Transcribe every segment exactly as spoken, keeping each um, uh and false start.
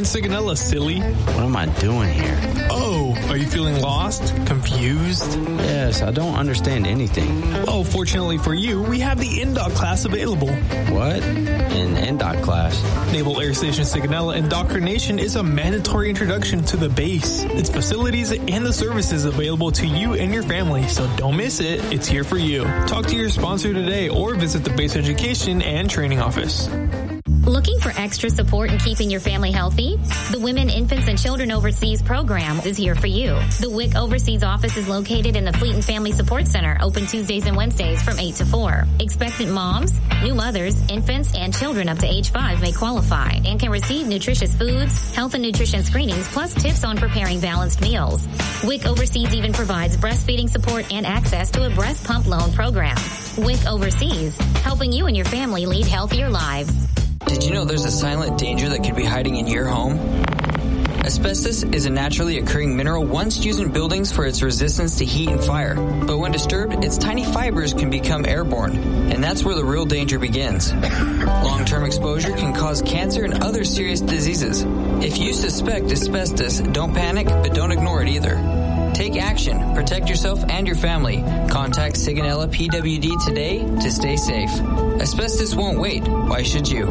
Sigonella, silly. What am I doing here? Oh, are you feeling lost? Confused? Yes, I don't understand anything. Well, fortunately for you, we have the N D O C class available. What? An N D O C class? Naval Air Station Sigonella Indoctrination is a mandatory introduction to the base, its facilities, and the services available to you and your family, so don't miss it. It's here for you. Talk to your sponsor today or visit the Base Education and Training Office. Looking for extra support in keeping your family healthy? The Women, Infants, and Children Overseas program is here for you. The W I C Overseas office is located in the Fleet and Family Support Center, open Tuesdays and Wednesdays from eight to four. Expectant moms, new mothers, infants, and children up to age five may qualify and can receive nutritious foods, health and nutrition screenings, plus tips on preparing balanced meals. W I C Overseas even provides breastfeeding support and access to a breast pump loan program. W I C Overseas, helping you and your family lead healthier lives. Did you know there's a silent danger that could be hiding in your home? Asbestos is a naturally occurring mineral once used in buildings for its resistance to heat and fire. But when disturbed, its tiny fibers can become airborne, and that's where the real danger begins. Long-term exposure can cause cancer and other serious diseases. If you suspect asbestos, don't panic, but don't ignore it either. Take action. Protect yourself and your family. Contact Sigonella P W D today to stay safe. Asbestos won't wait. Why should you?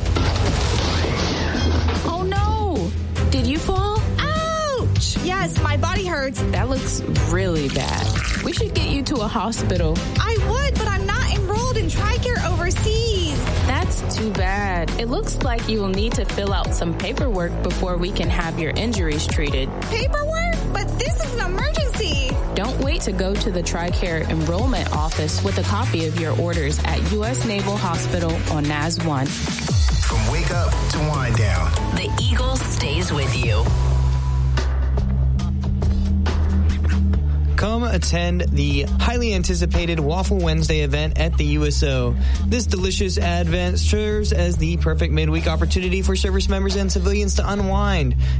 Oh no! Did you fall? Ouch! Yes, my body hurts. That looks really bad. We should get you to a hospital. I would, but I'm not enrolled in TRICARE Overseas. That's too bad. It looks like you will need to fill out some paperwork before we can have your injuries treated. Paperwork? But this is an emergency. Don't wait to go to the TRICARE enrollment office with a copy of your orders at U S Naval Hospital on N A S one. From wake up to wind down, the Eagle stays with you. Come attend the highly anticipated Waffle Wednesday event at the U S O. This delicious advent serves as the perfect midweek opportunity for service members and civilians to unwind.